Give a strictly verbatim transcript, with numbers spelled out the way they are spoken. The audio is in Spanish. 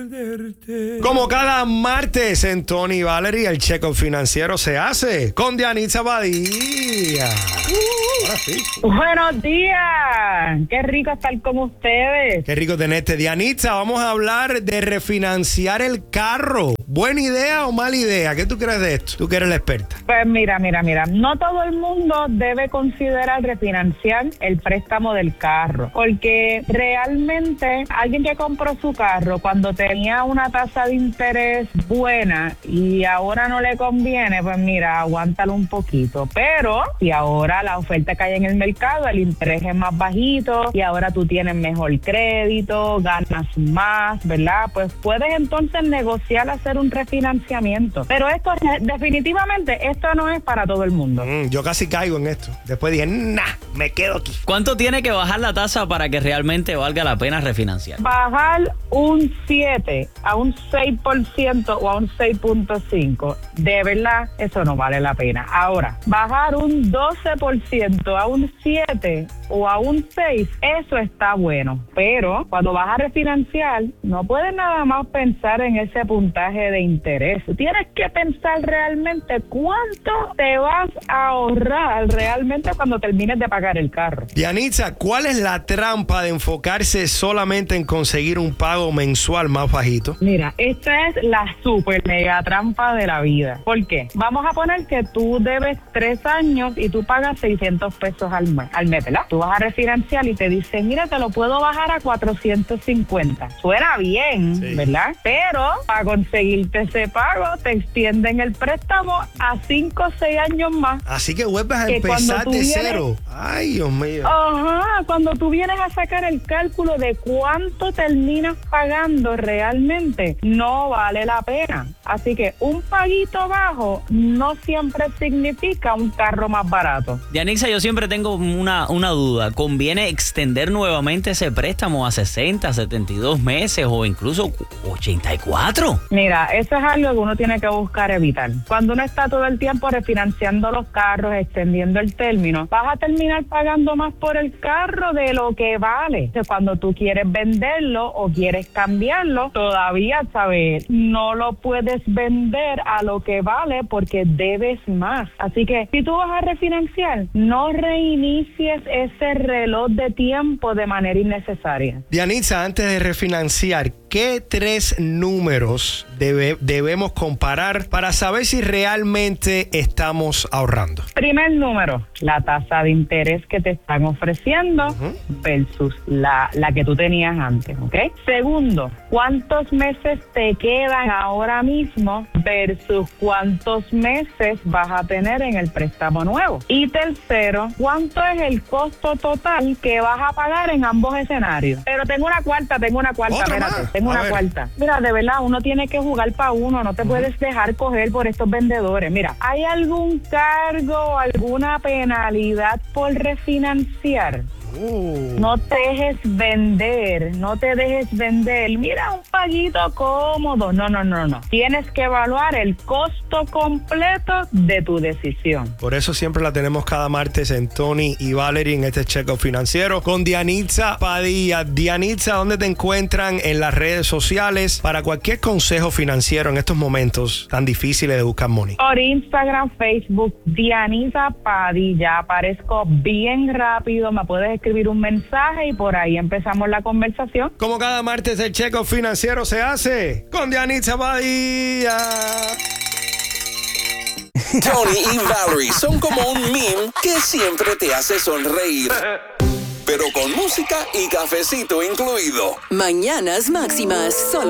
Como cada martes en Tony y Valerie, el check-up financiero se hace con Dianitza Padilla. Uh, ahora sí. Buenos días. Qué rico estar con ustedes. Qué rico tenerte, Dianitza. Vamos a hablar de refinanciar el carro. ¿Buena idea o mala idea? ¿Qué tú crees de esto? Tú que eres la experta. Pues mira, mira, mira. No todo el mundo debe considerar refinanciar el préstamo del carro. Porque realmente alguien que compró su carro cuando tenía una tasa de interés buena y ahora no le conviene, pues mira, aguántalo un poquito. Pero si ahora la oferta que hay en el mercado, el interés es más bajito y ahora tú tienes mejor crédito, ganas más, ¿verdad? Pues puedes entonces negociar hacer un refinanciamiento. Pero esto definitivamente, esto no es para todo el mundo. Mm, yo casi caigo en esto. Después dije, nah, me quedo aquí. ¿Cuánto tiene que bajar la tasa para que realmente valga la pena refinanciar? Bajar un siete a un seis por ciento o a un seis punto cinco, de verdad, eso no vale la pena. Ahora, bajar un doce por ciento a un siete o a un seis, eso está bueno. Pero cuando vas a refinanciar, no puedes nada más pensar en ese puntaje de interés. Tienes que pensar realmente cuánto te vas a ahorrar realmente cuando termines de pagar el carro. Dianitza, ¿cuál es la trampa de enfocarse solamente en conseguir un pago mensual más bajito? Mira, esta es la super mega trampa de la vida. ¿Por qué? Vamos a poner que tú debes tres años y tú pagas seiscientos pesos al mes, al mes, ¿verdad? Tú vas a refinanciar y te dicen, mira, te lo puedo bajar a cuatrocientos cincuenta. Suena bien, sí, ¿verdad? Pero para conseguirte ese pago, te extienden el préstamo a cinco o seis años más. Así que vuelves a empezar de vienes, cero. Ay, Dios mío. Ajá, cuando tú vienes a sacar el cálculo de cuánto terminas pagando realmente, no vale la pena. Así que un paguito bajo no siempre significa un carro más barato. Dianitza, yo siempre tengo una, una duda. ¿Conviene extender nuevamente ese préstamo a sesenta, setenta y dos meses o incluso ochenta y cuatro? Mira, eso es algo que uno tiene que buscar evitar. Cuando uno está todo el tiempo refinanciando los carros, extendiendo el término, vas a terminar pagando más por el carro de lo que vale. Entonces, cuando tú quieres venderlo o quieres cambiarlo, todavía, ¿sabes? No lo puedes vender a lo que vale porque debes más. Así que si tú vas a refinanciar, no reinicies ese reloj de tiempo de manera innecesaria. Dianitza, antes de refinanciar, ¿qué tres números debe, debemos comparar para saber si realmente estamos ahorrando? Primer número, la tasa de interés que te están ofreciendo uh-huh. versus la, la que tú tenías antes, ¿ok? Segundo, ¿cuántos meses te quedan ahora mismo versus cuántos meses vas a tener en el préstamo nuevo? Y tercero, ¿cuánto es el costo total que vas a pagar en ambos escenarios? Pero tengo una cuarta, tengo una cuarta, espérate, tengo una cuarta. Mira, de verdad, uno tiene que jugar para uno, no te uh-huh. puedes dejar coger por estos vendedores. Mira, ¿hay algún cargo, alguna penalidad por refinanciar? Uh. No te dejes vender, no te dejes vender. Mira, un paguito cómodo. No, no, no, no. Tienes que evaluar el costo completo de tu decisión. Por eso siempre la tenemos cada martes en Tony y Valerie en este check-up financiero con Dianitza Padilla. Dianitza, ¿dónde te encuentran en las redes sociales para cualquier consejo financiero en estos momentos tan difíciles de buscar money? Por Instagram, Facebook, Dianitza Padilla. Aparezco bien rápido, me puedes escribir un mensaje y por ahí empezamos la conversación. Como cada martes el check-up financiero se hace con Dianitza Padilla. Tony y Valerie son como un meme que siempre te hace sonreír, pero con música y cafecito incluido. Mañanas máximas solo